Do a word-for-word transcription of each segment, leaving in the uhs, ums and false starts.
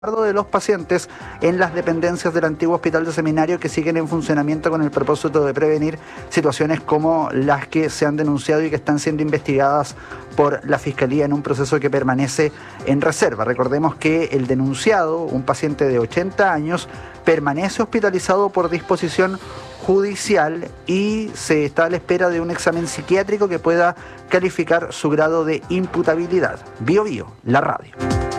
de los pacientes en las dependencias del antiguo hospital de Seminario que siguen en funcionamiento con el propósito de prevenir situaciones como las que se han denunciado y que están siendo investigadas por la Fiscalía en un proceso que permanece en reserva. Recordemos que el denunciado, un paciente de ochenta años, permanece hospitalizado por disposición judicial y se está a la espera de un examen psiquiátrico que pueda calificar su grado de imputabilidad. Bio Bio, la radio.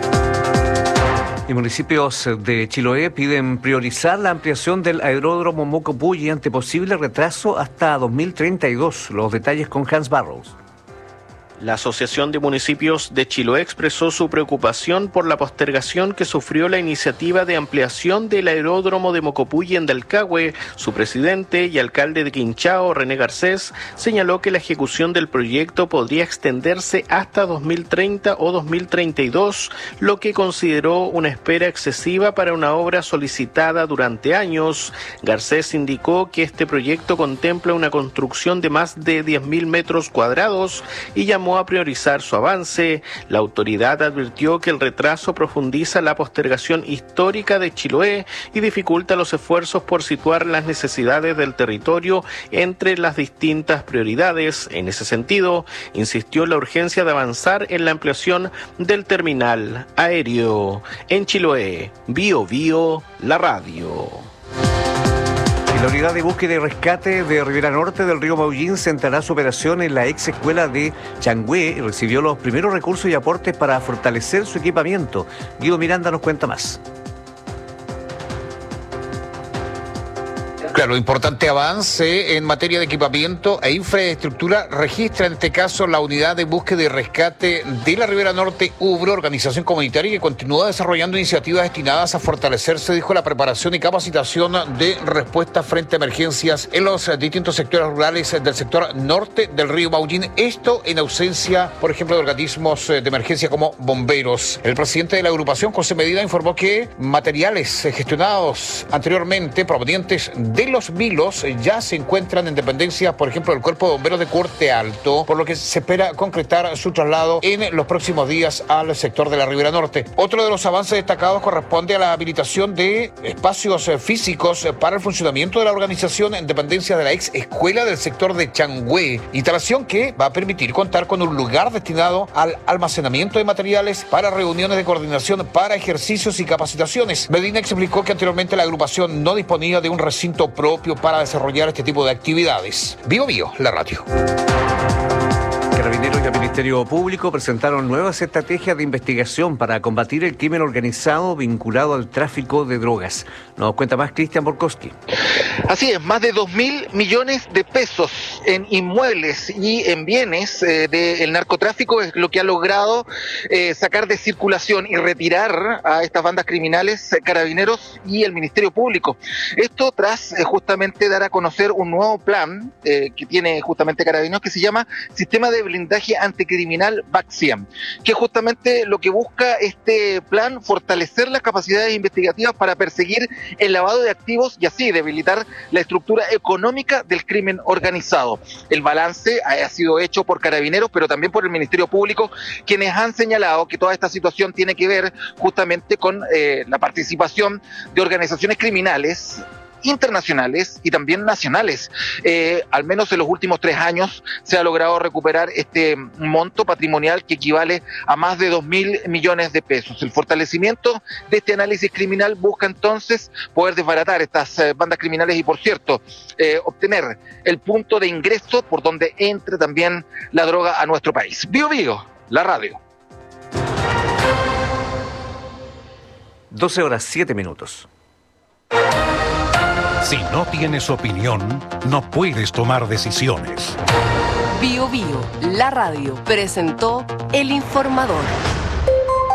Y municipios de Chiloé piden priorizar la ampliación del aeródromo Mocopulli ante posible retraso hasta dos mil treinta y dos. Los detalles con Hans Barrows. La Asociación de Municipios de Chiloé expresó su preocupación por la postergación que sufrió la iniciativa de ampliación del aeródromo de Mocopulli en Dalcahue. Su presidente y alcalde de Quinchao, René Garcés, señaló que la ejecución del proyecto podría extenderse hasta dos mil treinta o dos mil treinta y dos, lo que consideró una espera excesiva para una obra solicitada durante años. Garcés indicó que este proyecto contempla una construcción de más de diez mil metros cuadrados y llamó a priorizar su avance. La autoridad advirtió que el retraso profundiza la postergación histórica de Chiloé y dificulta los esfuerzos por situar las necesidades del territorio entre las distintas prioridades. En ese sentido, insistió en la urgencia de avanzar en la ampliación del terminal aéreo. En Chiloé, Bio Bio, la radio. La unidad de búsqueda y rescate de Ribera Norte del río Maullín centrará su operación en la ex escuela de Changué y recibió los primeros recursos y aportes para fortalecer su equipamiento. Guido Miranda nos cuenta más. Claro, importante avance en materia de equipamiento e infraestructura registra en este caso la unidad de búsqueda y rescate de la Ribera Norte, UBRO, organización comunitaria que continúa desarrollando iniciativas destinadas a fortalecerse, dijo, la preparación y capacitación de respuesta frente a emergencias en los distintos sectores rurales del sector norte del río Maullín. Esto en ausencia, por ejemplo, de organismos de emergencia como bomberos. El presidente de la agrupación, José Medina, informó que materiales gestionados anteriormente provenientes de los vilos ya se encuentran en dependencia, por ejemplo, del Cuerpo de Bomberos de Corte Alto, por lo que se espera concretar su traslado en los próximos días al sector de la Ribera Norte. Otro de los avances destacados corresponde a la habilitación de espacios físicos para el funcionamiento de la organización en dependencia de la ex escuela del sector de Changué, instalación que va a permitir contar con un lugar destinado al almacenamiento de materiales para reuniones de coordinación para ejercicios y capacitaciones. Medina explicó que anteriormente la agrupación no disponía de un recinto propio para desarrollar este tipo de actividades. Bio Bio, la radio. Carabineros y el Ministerio Público presentaron nuevas estrategias de investigación para combatir el crimen organizado vinculado al tráfico de drogas. Nos cuenta más Cristian Borkowski. Así es, más de dos mil millones de pesos en inmuebles y en bienes eh, del narcotráfico es lo que ha logrado eh, sacar de circulación y retirar a estas bandas criminales, eh, Carabineros y el Ministerio Público. Esto tras eh, justamente dar a conocer un nuevo plan eh, que tiene justamente Carabineros que se llama Sistema de Blindaje Anticriminal BACSIAM, que justamente lo que busca este plan, fortalecer las capacidades investigativas para perseguir el lavado de activos y así debilitar la estructura económica del crimen organizado. El balance ha sido hecho por Carabineros, pero también por el Ministerio Público, quienes han señalado que toda esta situación tiene que ver justamente con eh, la participación de organizaciones criminales internacionales y también nacionales. Eh, al menos en los últimos tres años se ha logrado recuperar este monto patrimonial que equivale a más de dos mil millones de pesos. El fortalecimiento de este análisis criminal busca entonces poder desbaratar estas eh, bandas criminales y, por cierto, eh, obtener el punto de ingreso por donde entre también la droga a nuestro país. Bio Bio, la radio. doce horas, siete minutos. Si no tienes opinión, no puedes tomar decisiones. Bio Bio, la radio, presentó El Informador.